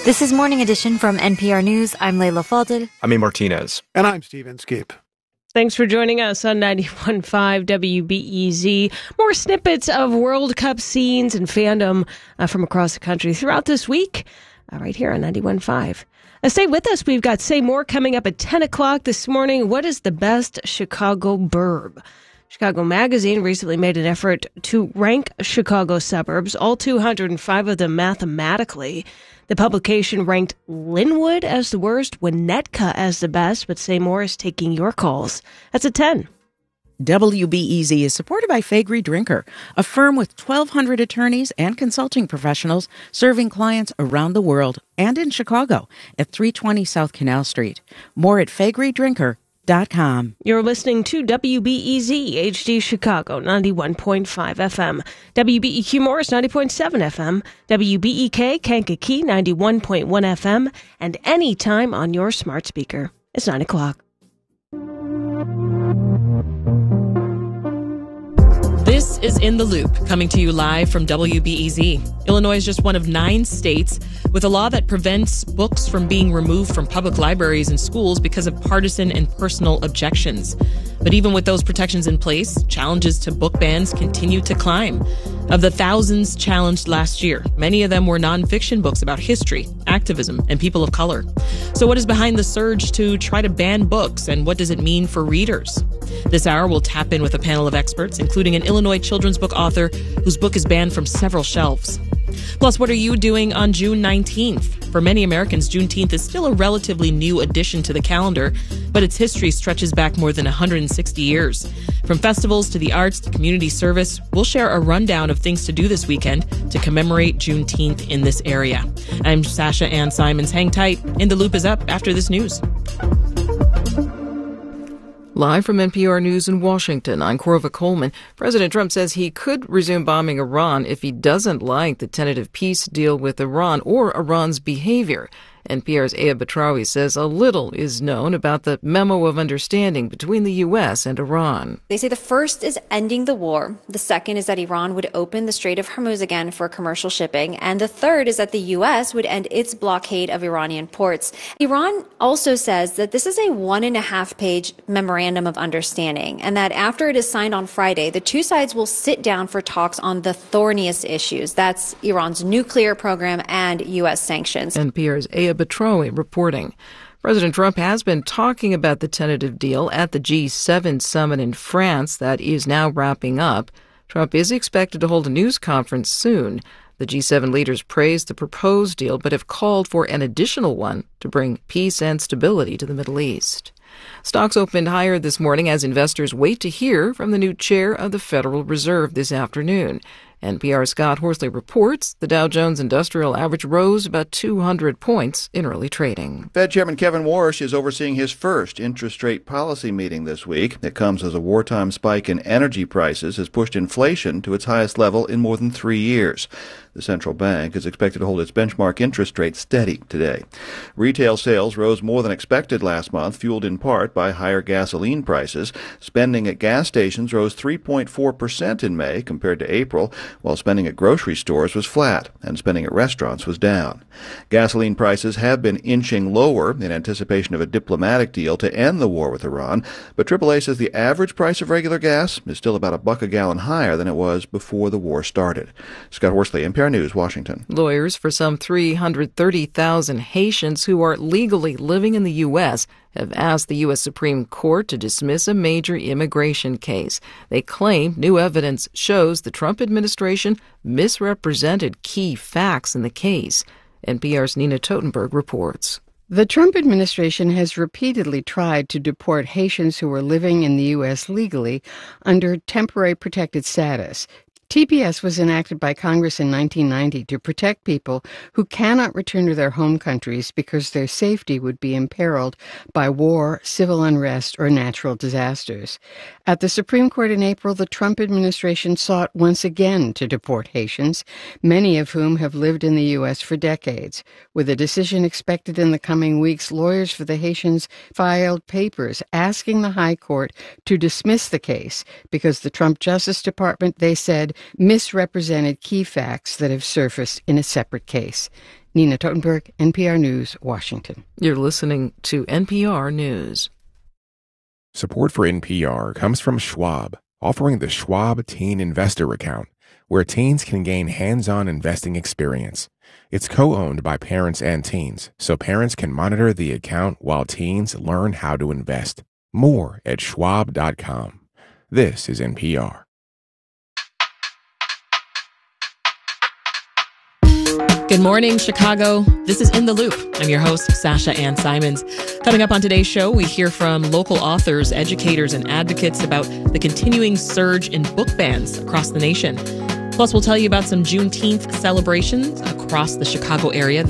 This is Morning Edition from NPR News. I'm Layla Falded. I'm A. Martinez. And I'm Stephen Skip. Thanks for joining us on 91.5 WBEZ. More snippets of World Cup scenes and fandom from across the country throughout this week, right here on 91.5. Stay with us. We've got Say More coming up at 10 o'clock this morning. What is the best Chicago burb? Chicago Magazine recently made an effort to rank Chicago suburbs, all 205 of them mathematically. The publication ranked Linwood as the worst, Winnetka as the best, but Say More is taking your calls. That's at 10. WBEZ is supported by Faegre Drinker, a firm with 1,200 attorneys and consulting professionals serving clients around the world and in Chicago at 320 South Canal Street. More at FaegreDrinker.com. You're listening to WBEZ HD Chicago 91.5 FM, WBEQ Morris 90.7 FM, WBEK Kankakee 91.1 FM, and anytime on your smart speaker. It's 9 o'clock. This is In the Loop, coming to you live from WBEZ. Illinois is just one of 9 states with a law that prevents books from being removed from public libraries and schools because of partisan and personal objections. But even with those protections in place, challenges to book bans continue to climb. Of the thousands challenged last year, many of them were nonfiction books about history, activism, and people of color. So what is behind the surge to try to ban books, and what does it mean for readers? This hour, we'll tap in with a panel of experts, including an Illinois children's book author whose book is banned from several shelves. Plus, what are you doing on June 19th? For many Americans, Juneteenth is still a relatively new addition to the calendar, but its history stretches back more than 160 years. From festivals to the arts to community service, we'll share a rundown of things to do this weekend to commemorate Juneteenth in this area. I'm Sasha Ann Simons. Hang tight. In the Loop is up after this news. Live from NPR News in Washington, I'm Corva Coleman. President Trump says he could resume bombing Iran if he doesn't like the tentative peace deal with Iran or Iran's behavior. NPR's Aya Batrawi says a little is known about the memo of understanding between the U.S. and Iran. They say the first is ending the war. The second is that Iran would open the Strait of Hormuz again for commercial shipping. And the third is that the U.S. would end its blockade of Iranian ports. Iran also says that this is a 1.5-page memorandum of understanding, and that after it is signed on Friday, the two sides will sit down for talks on the thorniest issues. That's Iran's nuclear program and U.S. sanctions. NPR's Aya Batrawi reporting. President Trump has been talking about the tentative deal at the G7 summit in France that is now wrapping up. Trump is expected to hold a news conference soon. The G7 leaders praised the proposed deal but have called for an additional one to bring peace and stability to the Middle East. Stocks opened higher this morning as investors wait to hear from the new chair of the Federal Reserve this afternoon. NPR's Scott Horsley reports the Dow Jones Industrial Average rose about 200 points in early trading. Fed Chairman Kevin Warsh is overseeing his first interest rate policy meeting this week. It comes as a wartime spike in energy prices has pushed inflation to its highest level in more than 3 years. The central bank is expected to hold its benchmark interest rate steady today. Retail sales rose more than expected last month, fueled in part by higher gasoline prices. Spending at gas stations rose 3.4% in May compared to April, while spending at grocery stores was flat and spending at restaurants was down. Gasoline prices have been inching lower in anticipation of a diplomatic deal to end the war with Iran, but AAA says the average price of regular gas is still about $1 a gallon higher than it was before the war started. Scott Horsley, NPR News, Washington. Lawyers for some 330,000 Haitians who are legally living in the U.S. have asked the U.S. Supreme Court to dismiss a major immigration case. They claim new evidence shows the Trump administration misrepresented key facts in the case. NPR's Nina Totenberg reports. The Trump administration has repeatedly tried to deport Haitians who are living in the U.S. legally under temporary protected status. TPS was enacted by Congress in 1990 to protect people who cannot return to their home countries because their safety would be imperiled by war, civil unrest, or natural disasters. At the Supreme Court in April, the Trump administration sought once again to deport Haitians, many of whom have lived in the U.S. for decades. With a decision expected in the coming weeks, lawyers for the Haitians filed papers asking the High Court to dismiss the case because the Trump Justice Department, they said, misrepresented key facts that have surfaced in a separate case. Nina Totenberg, NPR News, Washington. You're listening to NPR News. Support for NPR comes from Schwab, offering the Schwab Teen Investor Account, where teens can gain hands-on investing experience. It's co-owned by parents and teens, so parents can monitor the account while teens learn how to invest. More at schwab.com. This is NPR. Good morning, Chicago. This is In the Loop. I'm your host, Sasha Ann Simons. Coming up on today's show, we hear from local authors, educators, and advocates about the continuing surge in book bans across the nation. Plus, we'll tell you about some Juneteenth celebrations across the Chicago area.